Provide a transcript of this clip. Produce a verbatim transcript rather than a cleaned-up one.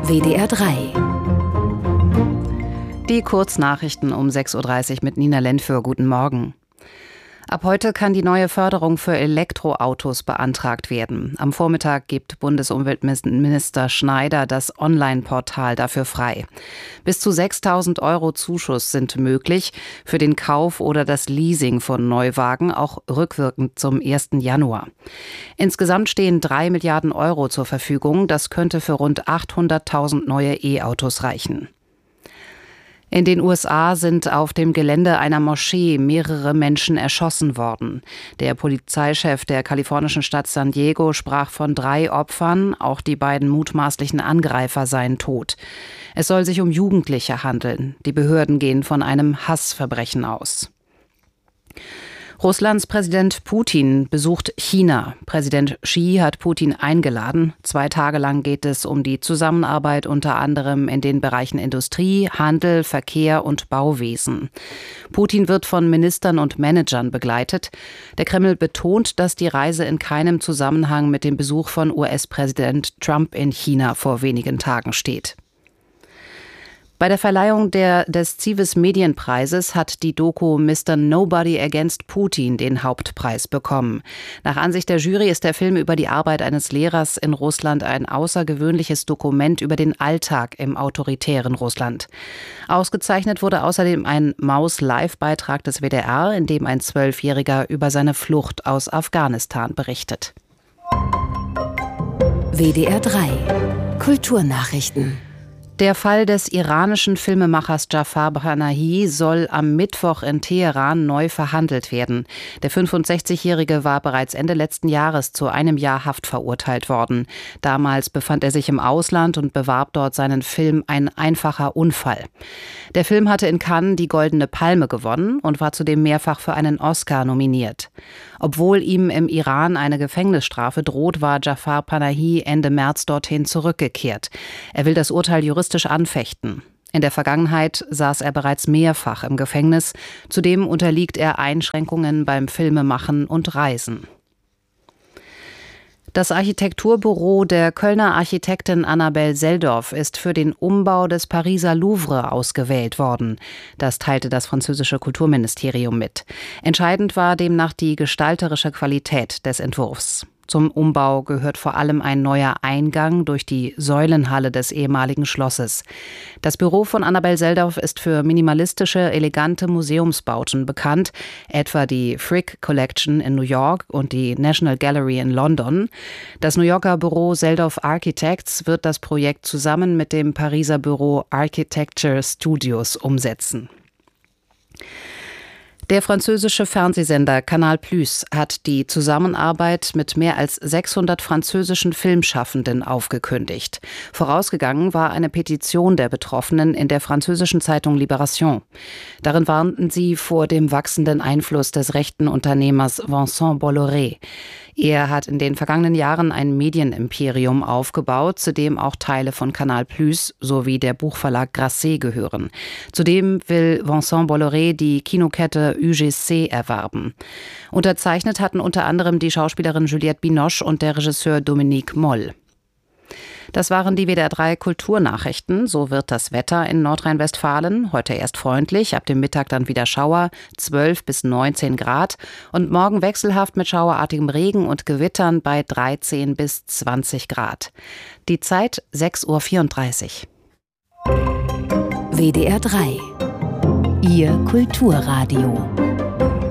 W D R drei. Die Kurznachrichten um sechs Uhr dreißig mit Nina Lentföhr. Guten Morgen. Ab heute kann die neue Förderung für Elektroautos beantragt werden. Am Vormittag gibt Bundesumweltminister Schneider das Online-Portal dafür frei. Bis zu sechstausend Euro Zuschuss sind möglich für den Kauf oder das Leasing von Neuwagen, auch rückwirkend zum ersten Januar. Insgesamt stehen drei Milliarden Euro zur Verfügung. Das könnte für rund achthunderttausend neue E-Autos reichen. In den U S A sind auf dem Gelände einer Moschee mehrere Menschen erschossen worden. Der Polizeichef der kalifornischen Stadt San Diego sprach von drei Opfern, auch die beiden mutmaßlichen Angreifer seien tot. Es soll sich um Jugendliche handeln. Die Behörden gehen von einem Hassverbrechen aus. Russlands Präsident Putin besucht China. Präsident Xi hat Putin eingeladen. Zwei Tage lang geht es um die Zusammenarbeit unter anderem in den Bereichen Industrie, Handel, Verkehr und Bauwesen. Putin wird von Ministern und Managern begleitet. Der Kreml betont, dass die Reise in keinem Zusammenhang mit dem Besuch von U S-Präsident Trump in China vor wenigen Tagen steht. Bei der Verleihung der, des Civis Medienpreises hat die Doku Mister Nobody Against Putin den Hauptpreis bekommen. Nach Ansicht der Jury ist der Film über die Arbeit eines Lehrers in Russland ein außergewöhnliches Dokument über den Alltag im autoritären Russland. Ausgezeichnet wurde außerdem ein Maus-Live-Beitrag des W D R, in dem ein Zwölfjähriger über seine Flucht aus Afghanistan berichtet. W D R drei. Kulturnachrichten. Der Fall des iranischen Filmemachers Jafar Panahi soll am Mittwoch in Teheran neu verhandelt werden. Der fünfundsechzigjährige war bereits Ende letzten Jahres zu einem Jahr Haft verurteilt worden. Damals befand er sich im Ausland und bewarb dort seinen Film Ein einfacher Unfall. Der Film hatte in Cannes die Goldene Palme gewonnen und war zudem mehrfach für einen Oscar nominiert. Obwohl ihm im Iran eine Gefängnisstrafe droht, war Jafar Panahi Ende März dorthin zurückgekehrt. Er will das Urteil juristisch anfechten. In der Vergangenheit saß er bereits mehrfach im Gefängnis. Zudem unterliegt er Einschränkungen beim Filmemachen und Reisen. Das Architekturbüro der Kölner Architektin Annabel Seldorf ist für den Umbau des Pariser Louvre ausgewählt worden. Das teilte das französische Kulturministerium mit. Entscheidend war demnach die gestalterische Qualität des Entwurfs. Zum Umbau gehört vor allem ein neuer Eingang durch die Säulenhalle des ehemaligen Schlosses. Das Büro von Annabel Seldorf ist für minimalistische, elegante Museumsbauten bekannt, etwa die Frick Collection in New York und die National Gallery in London. Das New Yorker Büro Seldorf Architects wird das Projekt zusammen mit dem Pariser Büro Architecture Studios umsetzen. Der französische Fernsehsender Canal Plus hat die Zusammenarbeit mit mehr als sechshundert französischen Filmschaffenden aufgekündigt. Vorausgegangen war eine Petition der Betroffenen in der französischen Zeitung Libération. Darin warnten sie vor dem wachsenden Einfluss des rechten Unternehmers Vincent Bolloré. Er hat in den vergangenen Jahren ein Medienimperium aufgebaut, zu dem auch Teile von Canal Plus sowie der Buchverlag Grasset gehören. Zudem will Vincent Bolloré die Kinokette U G C erwerben. Unterzeichnet hatten unter anderem die Schauspielerin Juliette Binoche und der Regisseur Dominique Moll. Das waren die W D R drei Kulturnachrichten. So wird das Wetter in Nordrhein-Westfalen. Heute erst freundlich, ab dem Mittag dann wieder Schauer, zwölf bis neunzehn Grad. Und morgen wechselhaft mit schauerartigem Regen und Gewittern bei dreizehn bis zwanzig Grad. Die Zeit sechs Uhr vierunddreißig. W D R drei. Ihr Kulturradio.